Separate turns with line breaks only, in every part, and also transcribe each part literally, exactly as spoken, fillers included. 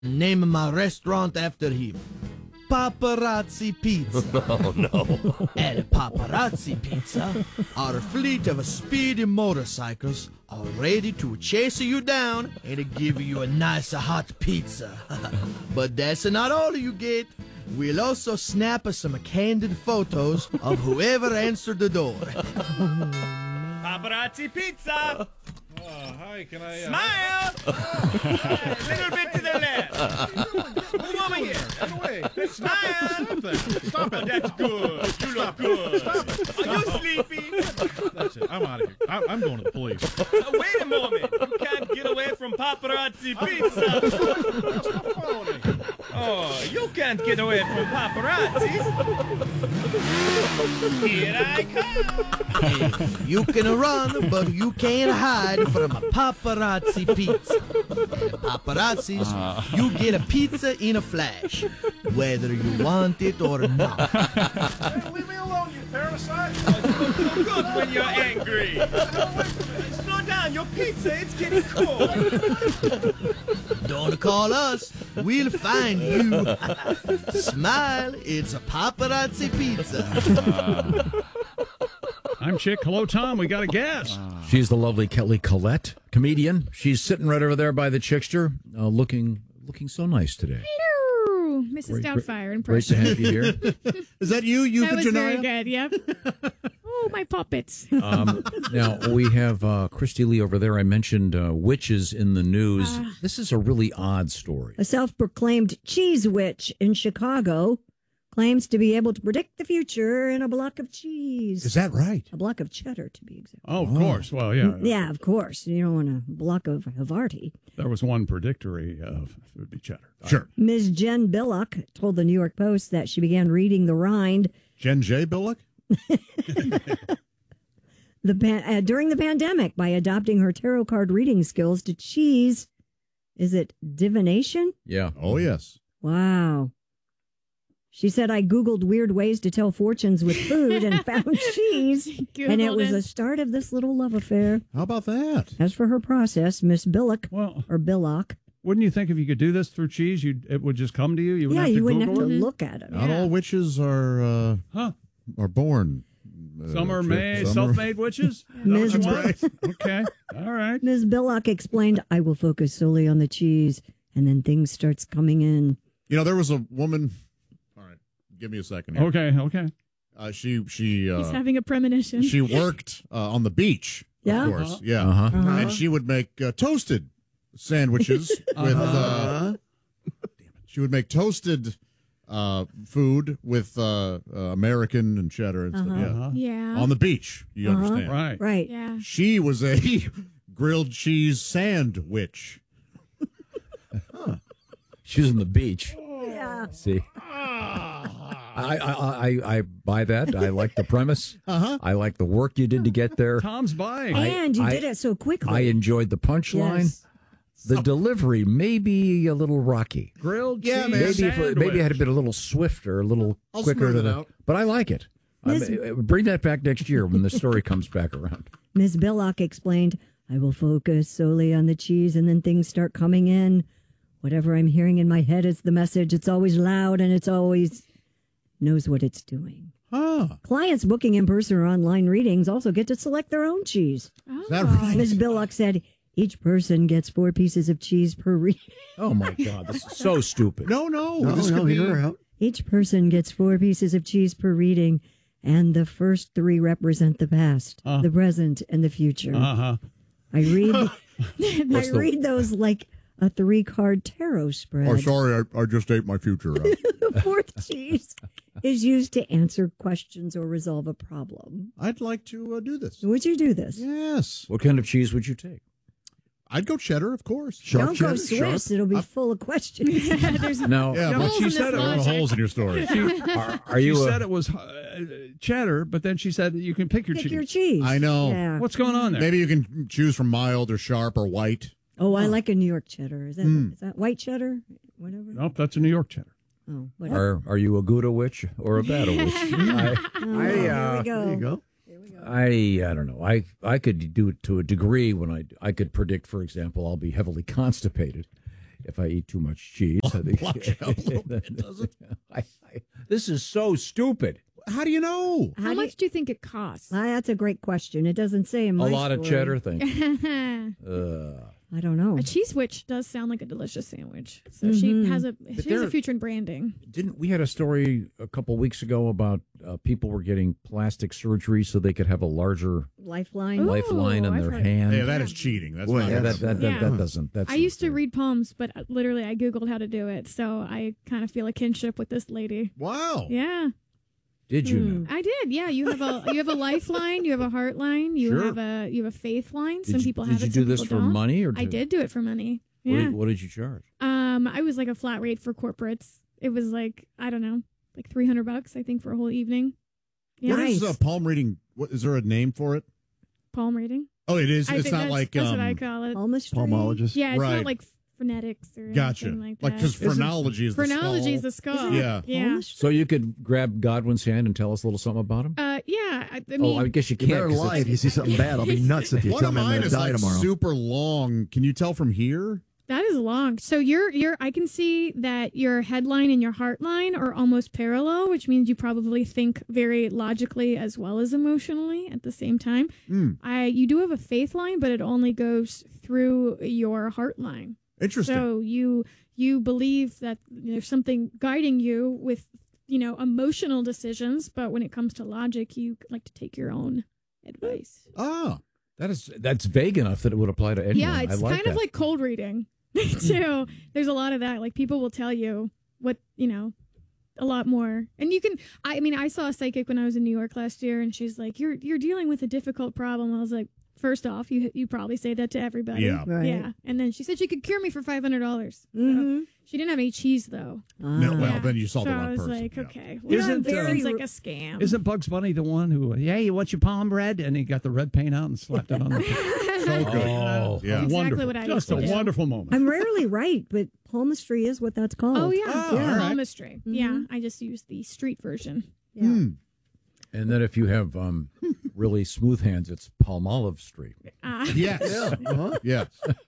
Name my restaurant after him. Paparazzi Pizza.
Oh, no.
At Paparazzi Pizza, our fleet of speedy motorcycles are ready to chase you down and give you a nice hot pizza. But that's not all you get. We'll also snap some candid photos of whoever answered the door.
Paparazzi Pizza!
Oh, hi, can I... Uh...
Smile! A little bit to the left. Move over here.
Get away.
Smile!
Stop it.
That's good. You look good.
Stop it. Stop
Are you
it.
sleepy?
That's it. I'm out of here. I'm, I'm going to the police.
Uh, wait a moment. You can't get away from Paparazzi Pizza.
Stop following me.
Oh, you can't get away from paparazzi. Here I come.
You can run, but you can't hide from a paparazzi pizza. Paparazzis, uh. you get a pizza in a flash, whether you want it or not.
Hey, leave me alone, you parasite.
Oh, you look so good when you're angry. Slow down, your pizza, it's getting cold.
Don't call us. We'll find you. Smile, it's a paparazzi pizza.
Uh. I'm Chick. Hello, Tom. We got a guest.
Uh, She's the lovely Kelly Collette, comedian. She's sitting right over there by the Chickster, uh, looking looking so nice today.
Hello, Missus
Great,
Doubtfire impression.
Great to have you here.
Is that you, you
That was very
Janaya?
good, yep. Oh, my puppets.
Um, now, we have uh, Christy Lee over there. I mentioned uh, witches in the news.
Uh,
this is a really odd story.
A self-proclaimed cheese witch in Chicago claims to be able to predict the future in a block of cheese.
Is that right?
A block of cheddar, to be exact.
Oh, of course. Well, yeah.
Yeah, of course. You don't want a block of Havarti.
There was one predictory of it would be cheddar.
Sure.
Miz Jen Billock told the New York Post that she began reading the rind.
Jen J. Billick?
the pan- uh, during the pandemic by adopting her tarot card reading skills to cheese. Is it divination?
Yeah.
Oh, yes.
Wow. She said, I Googled weird ways to tell fortunes with food and found cheese. And it was the start of this little love affair.
How about that?
As for her process, Miss Billock,
Well,
or Billock.
wouldn't you think if you could do this through cheese, you it would just come to you? You wouldn't
Yeah,
have to
you wouldn't
Google
have to
it?
look at it.
Not all witches are uh,
Huh.
are born. Uh,
Some are
Chick.
made,
Some are-
self-made witches?
Miz
That's right. Okay. All right.
Miz Billock explained, I will focus solely on the cheese, and then things starts coming in.
You know, there was a woman. All right, give me a second here.
Okay, okay.
Uh, she she uh,
He's having a premonition.
she worked uh, on the beach.
Yeah?
Of course,
Uh-huh.
yeah.
Uh-huh.
Uh-huh.
And she would make uh, toasted sandwiches with. Uh, damn it. She would make toasted uh, food with uh, uh, American and cheddar and stuff.
Uh-huh.
Yeah.
Uh-huh.
yeah.
On the beach, you
Uh-huh.
understand?
Right.
Right.
yeah.
She was a grilled cheese sandwich.
She was on the beach.
Yeah.
See? I, I, I, I buy that. I like the premise.
Uh-huh.
I like the work you did to get there.
Tom's buying.
And you
I-
did it so quickly.
I enjoyed the punchline.
Yes.
The delivery may be a little rocky.
Grilled
Yeah,
cheese
man.
Maybe if,
sandwich.
maybe I had been a little swifter, a little
I'll
quicker
smooth
to
it
the.
out.
But I like it. I
Miss-
mean, bring that back next year when the story comes back around.
Miz Billock explained, I will focus solely on the cheese, and then things start coming in. Whatever I'm hearing in my head is the message. It's always loud, and it's always knows what it's doing.
Ah,
Clients booking in-person or online readings also get to select their own cheese.
Oh.
is that right?
Miz Billock said, each person gets four pieces of cheese per reading.
Oh my God, this is so stupid.
No, no.
No,
this
no,
could be.
hear her out.
Each person gets four pieces of cheese per reading, and the first three represent the past,
Uh.
the present, and the future.
Uh-huh.
I read I
the-
read those like a three-card tarot spread.
Oh, sorry, I, I just ate my future. Uh,
The fourth cheese is used to answer questions or resolve a problem.
I'd like to uh, do this.
Would you do this?
Yes.
What kind of cheese would you take?
I'd go cheddar, of course.
Don't go Swiss. It'll be full of questions.
There's
No.
Yeah,
Yeah,
but
but she
in
said
this
it
there are
logic.
holes in your story.
Are, are
She
you?
said
A,
it was uh, cheddar, but then she said that you can pick your
Pick
cheese.
your cheese.
I know.
Yeah.
What's going on there?
Maybe you can choose from mild or sharp or white.
Oh, I like a New York cheddar. Is that
Mm.
is that white cheddar? Whatever.
Nope, that's a New York cheddar.
Oh, whatever.
are are you a Gouda witch or a Bata witch? I,
Oh,
I,
here
uh,
we go.
There you go.
I I don't know. I I could do it to a degree when I I could predict, for example, I'll be heavily constipated if I eat too much cheese. I think
Blotch it out a little bit, does it?
I, I, this is so stupid.
How do you know?
How,
do
much
you-
do you think it costs?
Ah, that's a great question. It doesn't say in
A
my
lot of
story.
cheddar thing.
a
Uh,
I don't know.
cheese witch does sound like a delicious sandwich. So
Mhm.
she has a she has
there-
a future in branding.
didn't we had a story a couple weeks ago about uh, people were getting plastic surgery so they could have a larger
Lifeline.
Ooh,
lifeline in
I've
their
heard-
hand?
Yeah, that is cheating. That's
Boy,
not
Yeah, that, that, that,
Yeah.
that doesn't. That's
I
not
used to
fair.
read palms, but uh, literally I googled how to do it, so I kind of feel a kinship with this lady.
Wow.
Yeah,
Did you
Hmm.
know?
I did. Yeah, you have a you have a lifeline, you have a heart line, you
Sure.
have a you have a faith line. Some
Did you,
people
did
have
you
it.
do
some
this
people
for
don't.
money or
I did do it for money.
What,
Yeah.
did, what did you charge?
Um, I was like a flat rate for corporates. It was like I don't know, like three hundred bucks, I think, for a whole evening. Yeah,
What is
Nice.
uh, palm reading? What is there a name for it?
palm reading.
Oh, it is.
I
It's
think
not
that's,
like
that's
um,
what I call it.
Palmistry.
Palmologist.
Yeah, it's
Right.
not like phonetics or
Gotcha.
anything like
Like
that.
because phrenology is the
Phrenology is
skull.
the skull.
Yeah.
yeah.
Palmistry?
So you could grab Godwin's hand and tell us a little something about him?
Uh, yeah. I, I mean,
oh, I guess you
You
can't.
better
'cause
lie
it's-
if you see something bad. I'll be nuts if you
One
tell
of
me I'm
mine
going to
is
die
like
tomorrow.
super long. Can you tell from here?
that is long. So your your I can see that your headline and your heart line are almost parallel, which means you probably think very logically as well as emotionally at the same time.
Mm.
I you do have a faith line, but it only goes through your heart line.
Interesting.
So you you believe that there's something guiding you with, you know, emotional decisions, but when it comes to logic, you like to take your own advice.
ah,
That is that's vague enough that it would apply to anyone.
Yeah, it's
I like
kind
that.
of like cold reading too. There's a lot of that. Like people will tell you what, you know, a lot more. And you can I mean, I saw a psychic when I was in New York last year and she's like, You're you're dealing with a difficult problem. I was like, first off, you you probably say that to everybody.
Yeah.
Right.
Yeah. And then she said she could cure me for five hundred dollars.
Mhm.
She didn't have any cheese though.
no.
Ah.
Well,
Yeah.
then you saw
so
the wrong
I was
person.
like,
yeah.
okay, well,
Isn't,
this
uh,
seems like a scam.
Isn't Bugs Bunny the one who, yeah, you want your palm red? And he got the red paint out and slapped it on the
So good.
Oh.
Yeah.
Exactly
wonderful.
what I
Just
used
a
to do.
wonderful moment.
I'm rarely right, but palmistry is what that's called.
Oh yeah,
Oh,
yeah.
all right.
Palmistry.
Mhm.
Yeah, I just used the street version.
Yeah.
Hmm.
And then if you have um, really smooth hands, it's Palmolive Street.
Uh,
Yes.
Uh-huh.
Yes.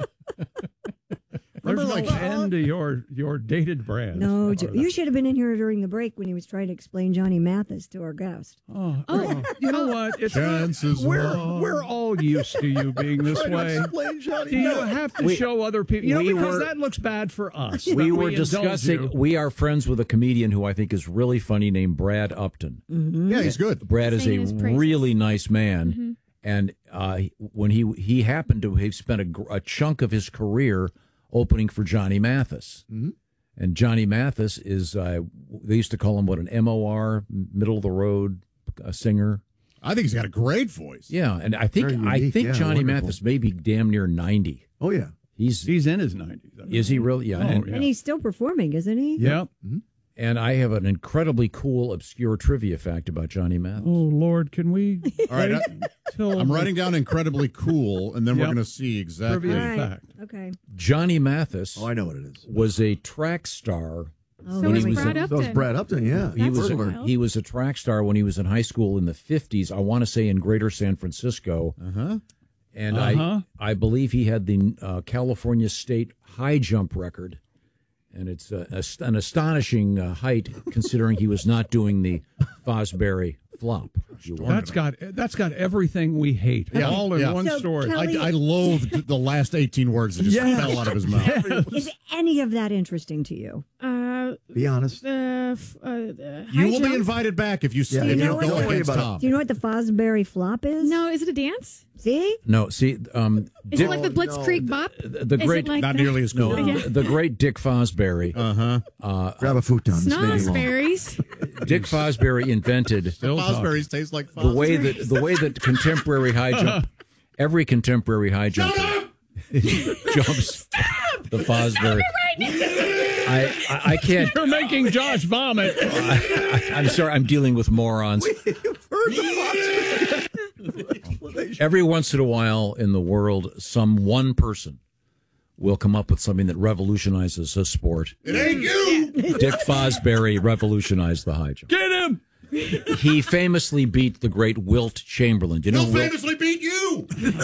There's
Remember,
no
like-
end to your, your dated brand.
No, Jo- you should have been in here during the break when he was trying to explain Johnny Mathis to our guest.
Oh,
Oh.
you know what? It's
Chances
we're
are-
we're all used to you being this way.
Explain Johnny.
Do you have to
We-
show other people? You know,
we
because
were-
that looks bad for us.
We
that
were
indulge
discussing,
you.
we are friends with a comedian who I think is really funny named Brad Upton.
Yeah, he's good.
Brad is a
Singing his praises.
really nice man.
Mhm.
And uh, when he he happened to have spent a, gr- a chunk of his career opening for Johnny Mathis.
Mhm.
And Johnny Mathis is, uh, they used to call him, what, an M O R, middle of the road uh, singer.
I think he's got a great voice.
Yeah, and I think
Very
I
unique,
think
yeah,
Johnny
wonderful.
Mathis may be damn near ninety.
Oh, yeah.
He's
He's in his nineties.
is he really? Yeah,
Oh,
and,
yeah.
And he's still performing, isn't he?
Yep.
and I have an incredibly cool, obscure trivia fact about Johnny Mathis.
Oh Lord, can we?
All right. I,
Till
I'm writing down incredibly cool, and then we're
Yep.
going to see exactly.
Trivia
All right.
fact.
Okay.
Johnny Mathis
Oh, I know what it is.
was a track star.
Oh,
So
When
was
he was
Brad
in-
Upton.
That was Brad Upton, yeah.
He
That's
was
wild.
a, he was a track star when he was in high school in the fifties. I want to say in Greater San Francisco,
Uh huh.
and
Uh-huh.
I I believe he had the uh, California State high jump record, and it's uh, a, an astonishing uh, height considering he was not doing the Fosbury flop. if you will.
That's got that's got everything we hate
Yeah,
all in
yeah.
one
So,
story.
Kelly-
I, I loathed the last eighteen words that just
Yeah.
fell out of his mouth.
Is any of that interesting to you?
Uh,
Be honest.
the f- uh, the
You
high
will be
jump?
invited back if you,
Yeah,
if
you
you
know
go
what? Don't worry
against
about it.
Tom.
Do you know what the Fosbury flop is?
No, is it a dance?
See?
No, see, um,
Is
Dick,
it like the Blitzkrieg Bop?
the, the
Is
great,
it like
Not
that?
nearly as cool.
no,
Yeah.
the, the great Dick Fosbury.
Uh huh.
Uh,
Grab a futon. This may be long.
Snozzberries.
Dick Fosbury invented
Still talking.
Fosbury's taste like
the way
Fosbury.
that the way that contemporary high jump, every contemporary high jumper jumps the Fosbury. I, I I can't.
You're making Josh vomit.
I, I'm sorry. I'm dealing with morons. Every once in a while in the world, some one person will come up with something that revolutionizes a sport.
It ain't you.
Dick Fosbury revolutionized the high jump.
Get him.
he famously beat the great Wilt Chamberlain. Do you know
Who
Wilt?
famously beat you?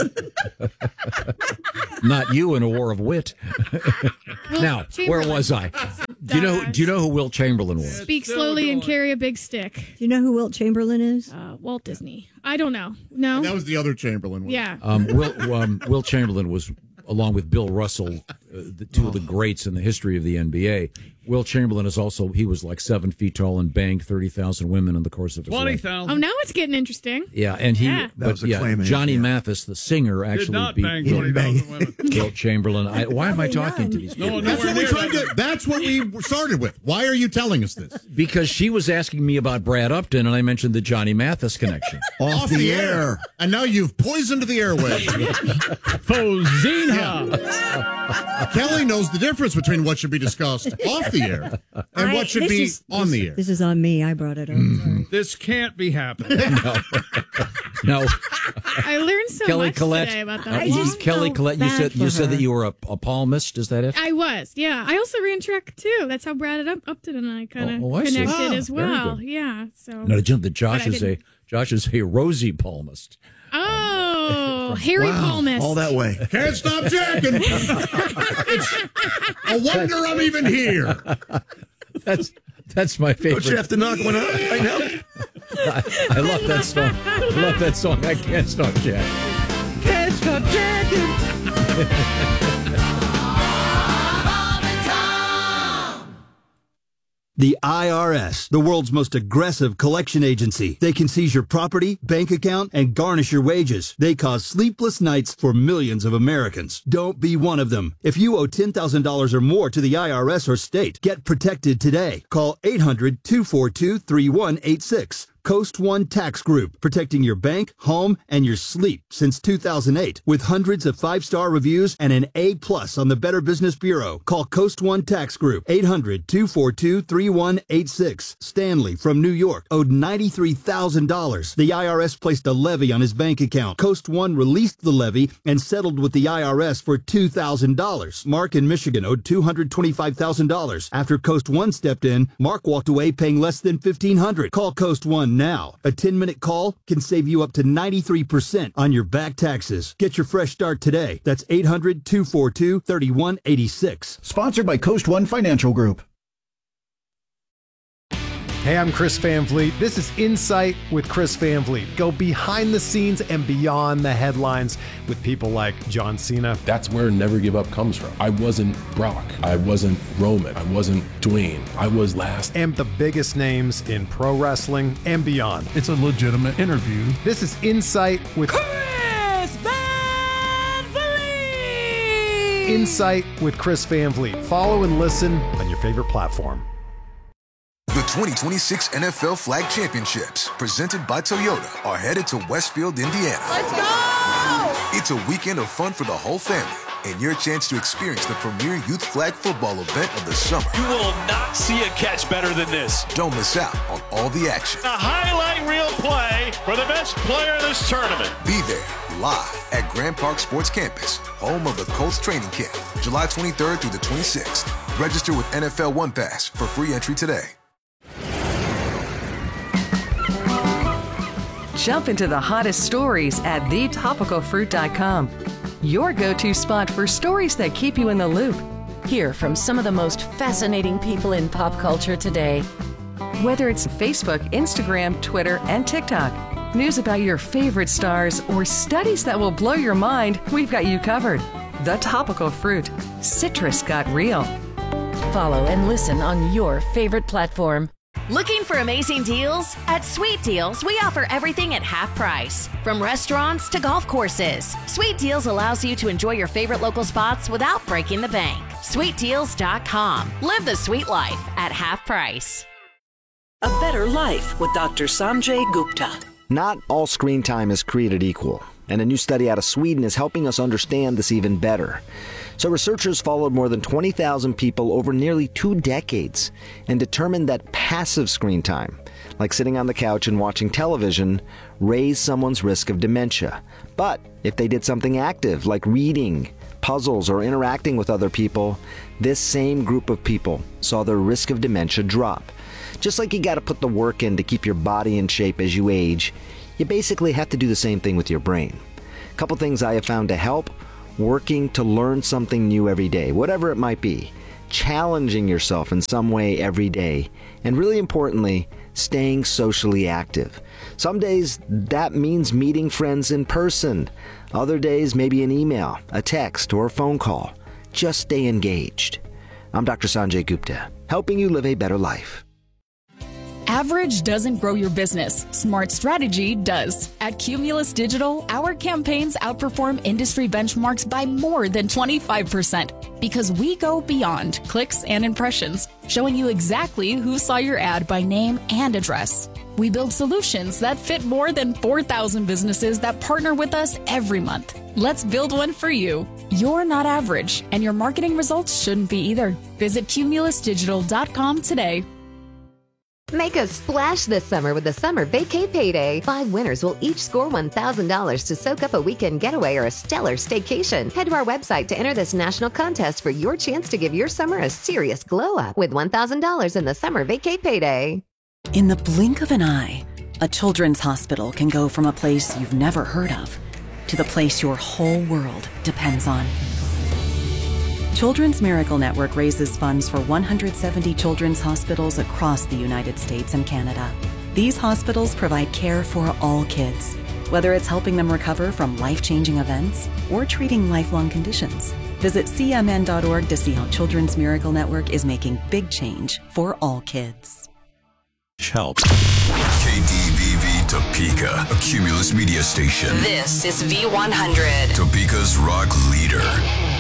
Not you in a war of wit. Now, where
Chamberlain.
was I? Do you know? Do you know who Wilt Chamberlain was?
Speak slowly and carry a big stick.
Do you know who Wilt Chamberlain is?
Uh, Walt Disney. I don't know. No.
That was the other Chamberlain one.
Yeah.
Um, Wilt, um, Wilt Chamberlain was, along with Bill Russell, uh, the two of the greats in the history of the N B A. Wilt Chamberlain is also, he was like seven feet tall and banged thirty thousand women in the course of his
twenty
life.
thousand.
Oh, now it's getting interesting.
Yeah, and he,
Yeah.
That
but
was a
yeah,
claim,
Johnny
yeah.
Mathis, the singer,
Did
actually
not
beat
bang
He
twenty
didn't
thousand women.
Wilt Chamberlain. I, why am I talking to these
No,
people?
no,
That's
Nowhere
what we're
near
trying
that.
to. That's what we started with. Why are you telling us this?
Because she was asking me about Brad Upton, and I mentioned the Johnny Mathis connection.
Off, the, air.
And now you've poisoned the airwaves.
Fozina.
Kelly knows the difference between what should be discussed off the air and
I-
what should
this
be
is-
on the air.
This is on me. I brought it up. Sorry.
This can't be happening.
No,
I learned so
Kelly
much
Collette.
today about
uh,
that.
I
you-
just
Kelly
felt
Collette. You
bad
said you
for
said that
her.
you were a, a palmist. Is that it?
I was, yeah. I also ran track too. That's how Brad Up- Upton and I kind of
Oh, oh, I see.
connected
Ah,
as
very
well.
good.
Yeah. So.
No, did you know that Josh
But I
is a
didn't-
Josh is a rosy palmist.
Oh, Harry
Wow,
Palmist.
all that way.
Can't stop jacking. It's a wonder I'm even here.
That's that's my favorite.
Don't you have to knock one out right now?
I, I love that song. I love that song. I can't stop jacking. Can't stop jacking.
The I R S, the world's most aggressive collection agency. They can seize your property, bank account, and garnish your wages. They cause sleepless nights for millions of Americans. Don't be one of them. If you owe ten thousand dollars or more to the I R S or state, get protected today. Call eight hundred, two four two, three one eight six. Coast One Tax Group, protecting your bank, home, and your sleep since two thousand eight. With hundreds of five-star reviews and an A plus on the Better Business Bureau. Call Coast One Tax Group, eight hundred, two four two, three one eight six. Stanley from New York owed ninety-three thousand dollars. The I R S placed a levy on his bank account. Coast One released the levy and settled with the I R S for two thousand dollars. Mark in Michigan owed two hundred twenty-five thousand dollars. After Coast One stepped in, Mark walked away paying less than fifteen hundred dollars. Call Coast One now. A ten-minute call can save you up to ninety-three percent on your back taxes. Get your fresh start today. That's eight hundred, two four two, three one eight six.
Sponsored by Coast One Financial Group.
Hey, I'm Chris Van Vliet. This is Insight with Chris Van Vliet. Go behind the scenes and beyond the headlines with people like John Cena.
That's where Never Give Up comes from. I wasn't Brock. I wasn't Roman. I wasn't Dwayne. I was last.
And the biggest names in pro wrestling and beyond.
It's a legitimate interview.
This is Insight with
Chris Van Vliet!
Insight with Chris Van Vliet. Follow and listen on your favorite platform.
The twenty twenty-six N F L Flag Championships, presented by Toyota, are headed to Westfield, Indiana.
Let's go!
It's a weekend of fun for the whole family and your chance to experience the premier youth flag football event of the summer.
You will not see a catch better than this.
Don't miss out on all the action.
A highlight reel play for the best player in this tournament.
Be there live at Grand Park Sports Campus, home of the Colts training camp, July twenty-third through the twenty-sixth. Register with N F L One Pass for free entry today.
Jump into the hottest stories at the topical fruit dot com. Your go-to spot for stories that keep you in the loop.
Hear from some of the most fascinating people in pop culture today.
Whether it's Facebook, Instagram, Twitter, and TikTok, news about your favorite stars, or studies that will blow your mind, we've got you covered. The Topical Fruit. Citrus got real.
Follow and listen on your favorite platform.
Looking for amazing deals? At Sweet Deals, we offer everything at half price. From restaurants to golf courses, Sweet Deals allows you to enjoy your favorite local spots without breaking the bank. sweet deals dot com. Live the sweet life at half price.
A better life with Doctor Sanjay Gupta.
Not all screen time is created equal, and a new study out of Sweden is helping us understand this even better. So researchers followed more than twenty thousand people over nearly two decades and determined that passive screen time, like sitting on the couch and watching television, raised someone's risk of dementia. But if they did something active, like reading, puzzles, or interacting with other people, this same group of people saw their risk of dementia drop. Just like you got to put the work in to keep your body in shape as you age, you basically have to do the same thing with your brain. A couple things I have found to help: working to learn something new every day, whatever it might be, challenging yourself in some way every day, and really importantly, staying socially active. Some days that means meeting friends in person. Other days, maybe an email, a text, or a phone call. Just stay engaged. I'm Doctor Sanjay Gupta, helping you live a better life.
Average doesn't grow your business. Smart strategy does. At Cumulus Digital, our campaigns outperform industry benchmarks by more than twenty-five percent because we go beyond clicks and impressions, showing you exactly who saw your ad by name and address. We build solutions that fit more than four thousand businesses that partner with us every month. Let's build one for you. You're not average, and your marketing results shouldn't be either. Visit cumulus digital dot com today.
Make a splash this summer with the Summer Vacay Payday. Five winners will each score one thousand dollars to soak up a weekend getaway or a stellar staycation. Head to our website to enter this national contest for your chance to give your summer a serious glow up with one thousand dollars in the Summer Vacay Payday.
In the blink of an eye, a children's hospital can go from a place you've never heard of to the place your whole world depends on. Children's Miracle Network raises funds for one hundred seventy children's hospitals across the United States and Canada. These hospitals provide care for all kids, whether it's helping them recover from life-changing events or treating lifelong conditions. Visit C M N dot org to see how Children's Miracle Network is making big change for all kids.
Helps.
K D V V Topeka, a Cumulus media station.
This is V one hundred.
Topeka's rock leader.